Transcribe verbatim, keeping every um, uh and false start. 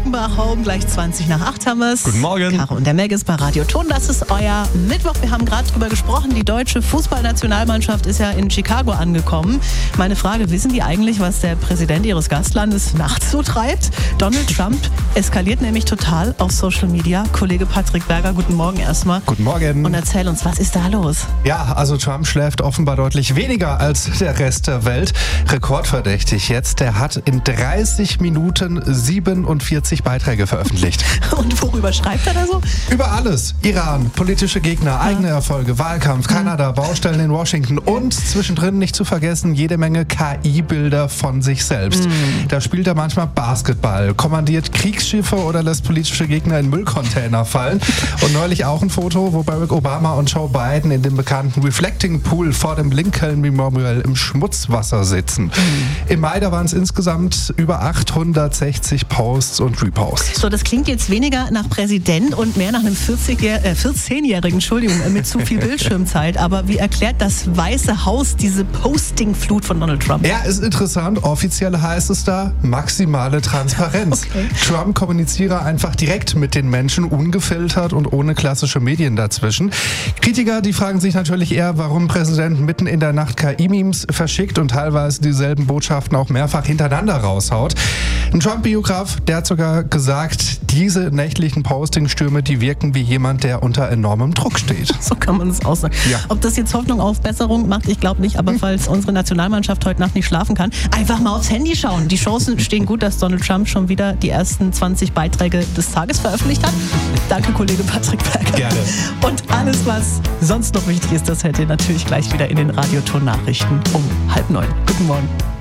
Offenbach Home. Gleich zwanzig nach acht haben wir es. Guten Morgen. Caro und der Meg ist bei Radio Ton. Das ist euer Mittwoch. Wir haben gerade drüber gesprochen. Die deutsche Fußballnationalmannschaft ist ja in Chicago angekommen. Meine Frage, wissen die eigentlich, was der Präsident ihres Gastlandes nachts so treibt? Donald Trump eskaliert nämlich total auf Social Media. Kollege Patrick Berger, guten Morgen erstmal. Guten Morgen. Und erzähl uns, was ist da los? Ja, also Trump schläft offenbar deutlich weniger als der Rest der Welt. Rekordverdächtig jetzt. Der hat in dreißig Minuten siebenundvierzig Beiträge veröffentlicht. Und worüber schreibt er da so? Über alles. Iran, politische Gegner, eigene Erfolge, Wahlkampf, Kanada, Baustellen in Washington und zwischendrin nicht zu vergessen jede Menge K I-Bilder von sich selbst. Mhm. Da spielt er manchmal Basketball, kommandiert Kriegsschiffe oder lässt politische Gegner in Müllcontainer fallen. Und neulich auch ein Foto, wo Barack Obama und Joe Biden in dem bekannten Reflecting Pool vor dem Lincoln Memorial im Schmutzwasser sitzen. Mhm. Im Mai, da waren es insgesamt über achthundertsechzig Posts und Reposts. So, das klingt jetzt weniger nach Präsident und mehr nach einem vierzehnjährigen, Entschuldigung, mit zu viel Bildschirmzeit. Aber wie erklärt das Weiße Haus diese Posting-Flut von Donald Trump? Ja, ist interessant. Offiziell heißt es da maximale Transparenz. Okay. Trump kommuniziere einfach direkt mit den Menschen, ungefiltert und ohne klassische Medien dazwischen. Kritiker, die fragen sich natürlich eher, warum Präsident mitten in der Nacht K I-Memes verschickt und teilweise dieselben Botschaften auch mehrfach hintereinander raushaut. Ein Trump-Biograf, der hat sogar gesagt, diese nächtlichen Postingstürme, die wirken wie jemand, der unter enormem Druck steht. So kann man es aussagen. Ja. Ob das jetzt Hoffnung auf Besserung macht, ich glaube nicht. Aber hm. falls unsere Nationalmannschaft heute Nacht nicht schlafen kann, einfach mal aufs Handy schauen. Die Chancen stehen gut, dass Donald Trump schon wieder die ersten zwanzig Beiträge des Tages veröffentlicht hat. Danke, Kollege Patrick Berger. Gerne. Und alles, was sonst noch wichtig ist, das hört ihr natürlich gleich wieder in den Radio Ton Nachrichten um halb neun. Guten Morgen.